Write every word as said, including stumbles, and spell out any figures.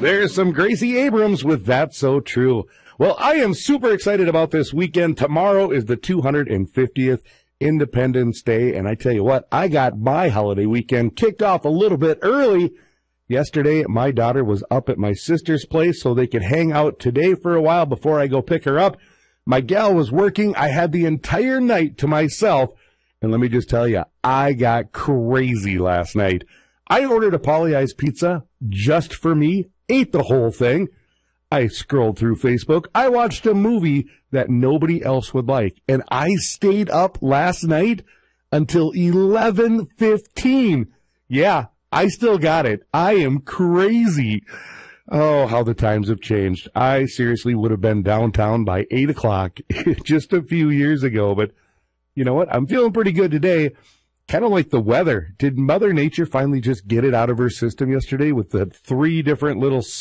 There's some Gracie Abrams with That's So True. Well, I am super excited about this weekend. Tomorrow is the two hundred fiftieth Independence Day, and I tell you what, I got my holiday weekend kicked off a little bit early. Yesterday, my daughter was up at my sister's place so they could hang out today for a while before I go pick her up. My gal was working. I had the entire night to myself, and let me just tell you, I got crazy last night. I ordered a Polly-Ice pizza just for me, ate the whole thing. I scrolled through Facebook. I watched a movie that nobody else would like, and I stayed up last night until eleven fifteen. Yeah, I still got it. I am crazy. Oh, how the times have changed. I seriously would have been downtown by eight o'clock just a few years ago, but you know what? I'm feeling pretty good today. Kind of like the weather. Did Mother Nature finally just get it out of her system yesterday with the three different little